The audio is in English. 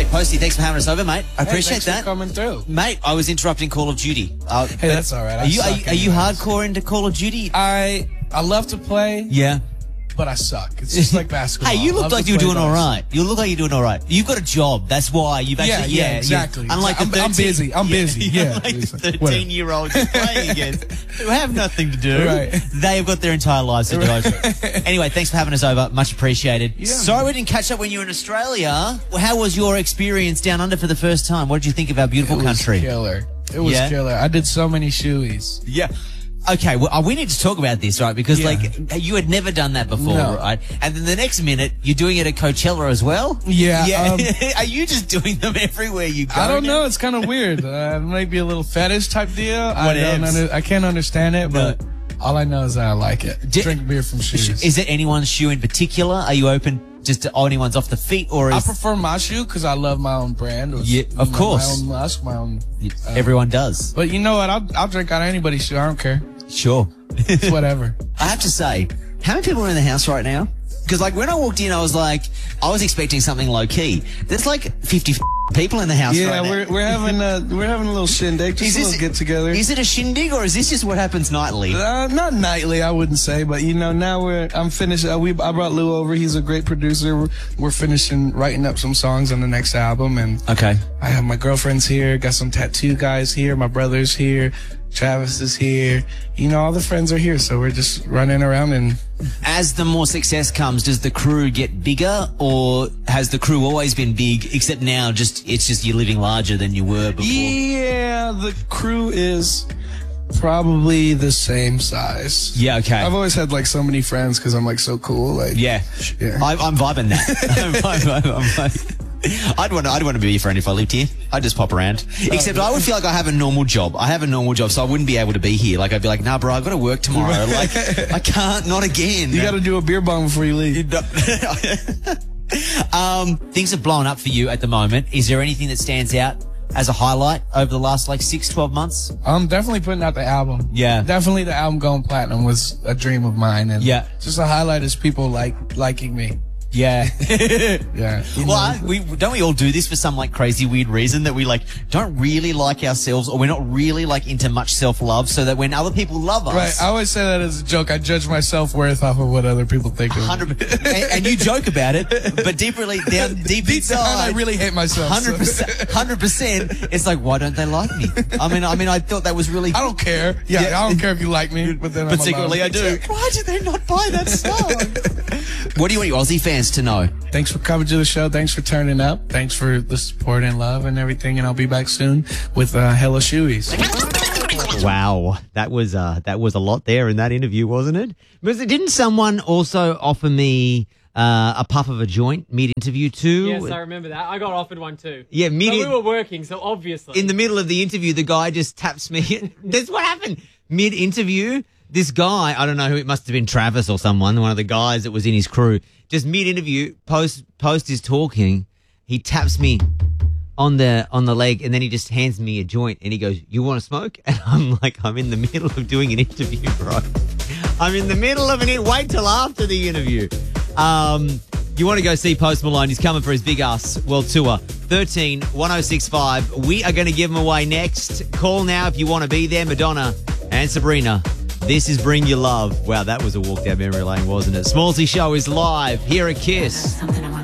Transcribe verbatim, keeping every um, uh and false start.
Posty, thanks for having us over, mate. I Hey, appreciate thanks for that. coming through. Mate, I was interrupting Call of Duty. Uh, Hey, that's all right. I Are you, are suck you, are you anyways. hardcore into Call of Duty? I I love to play, Yeah. but I suck. It's just like basketball. Hey, you look Love like to you're play, doing but I all suck. right. You look like you're doing all right. You've got a job. That's why you've Yeah, actually... yeah, Yeah, exactly. You, unlike I'm, the I'm busy. I'm busy. Yeah. Unlike the Whatever. thirteen-year-olds you're playing against who have nothing to do. Right. They've got their entire lives to do. Anyway, thanks for having us over. Much appreciated. Yeah, Sorry man. we didn't catch up when you were in Australia. How was your experience down under for the first time? What did you think of our beautiful It was country? killer. It was Yeah? killer. I did so many shoeys. Yeah. Okay, well, uh, we need to talk about this, right? Because, Yeah. like, you had never done that before, No. right? And then the next minute, you're doing it at Coachella as well? Yeah, Yeah. um, Are you just doing them everywhere you go? I don't now? know. It's kind of weird. Uh, it might be a little fetish type deal. I don't Whatevs. under, I can't understand it, but all I know is that I like it. Di- Drink beer from shoes. Is it anyone's shoe in particular? Are you open just to anyone's off the feet, or I is prefer my shoe because I love my own brand. Or, Yeah, of you know, course. My own musk, my own. everyone does? But you know what? I'll, I'll drink out of anybody's shoe. I don't care. Sure. It's whatever. I have to say, how many people are in the house right now? Because, like, when I walked in, I was like, I was expecting something low key. There's like fifty people in the house Yeah, right now. we're we're having a we're having a little shindig, just a little get together. Is it a shindig, or is this just what happens nightly? Uh, not nightly, I wouldn't say, but you know, now we're I'm finished. Uh, we I brought Lou over. He's a great producer. We're, we're finishing writing up some songs on the next album, and Okay. I have my girlfriend's here. Got some tattoo guys here. My brother's here. Travis is here. You know, all the friends are here, so we're just running around and. As the more success comes, does the crew get bigger, or has the crew always been big, except now just it's just you're living larger than you were before? Yeah, the crew is probably the same size. Yeah, okay. I've always had like so many friends because I'm like so cool. Like Yeah, Yeah. I, I'm vibing that. I'm, I'm, I'm, I'm, I'd want to, I'd want to be your friend if I lived here. I'd just pop around. Except I would feel like I have a normal job. I have a normal job, so I wouldn't be able to be here. Like I'd be like, nah, bro, I've got to work tomorrow. Like I can't, not again. You got to do a beer bong before you leave. um, things have blown up for you at the moment. Is there anything that stands out as a highlight over the last like six, twelve months? I'm definitely putting out the album. Yeah. Definitely the album going platinum was a dream of mine. And Yeah. just a highlight is people like liking me. Yeah. Yeah. You Well, know? I, we don't we all do this for some like crazy weird reason that we like don't really like ourselves, or we're not really like into much self love, so that when other people love us, Right. I always say that as a joke. I judge my self-worth off of what other people think of me. hundred and, and you joke about it, but deep really down deep, Deep inside, down, I really hate myself. so- hundred percent, hundred percent. It's like, why don't they like me? I mean, I mean, I thought that was really. I don't care. Yeah, Yeah. I don't care if you like me, but then But I'm secretly, alone. I do. Why did they not buy that song? What do you want your Aussie fans to know? Thanks for coming to the show. Thanks for turning up. Thanks for the support and love and everything. And I'll be back soon with uh, Hella Shoeies. Wow, that was uh, that was a lot there in that interview, wasn't it? Because didn't someone also offer me uh, a puff of a joint mid-interview too? Yes, I remember that. I got offered one too. Yeah, So mid- we were working, so obviously. in the middle of the interview, the guy just taps me. That's what happened. Mid-interview, this guy, I don't know who, it must have been Travis or someone, one of the guys that was in his crew, just mid-interview, post post is talking, he taps me on the on the leg, and then he just hands me a joint, and he goes, "You want to smoke?" And I'm like, I'm in the middle of doing an interview, bro. I'm in the middle of an interview. Wait till after the interview. Um, you want to go see Post Malone? He's coming for his Big Ass World Tour. thirteen one oh six five. We are going to give him away next. Call now if you want to be there. Madonna and Sabrina. This is Bring Your Love. Wow, that was a walk down memory lane, wasn't it? Smallsy Show is live here at Kiss. Something I